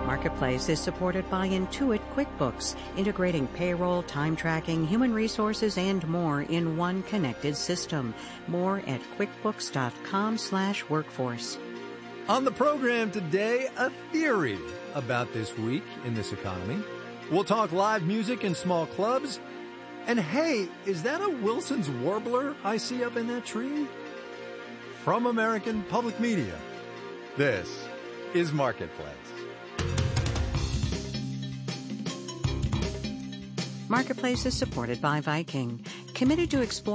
Marketplace is supported by Intuit QuickBooks, integrating payroll, time tracking, human resources, and more in one connected system. More at quickbooks.com/workforce. On the program today, a theory about this week in this economy. We'll talk live music in small clubs. And hey, is that a Wilson's Warbler I see up in that tree? From American Public Media, this is Marketplace. Marketplace is supported by Viking, committed to exploring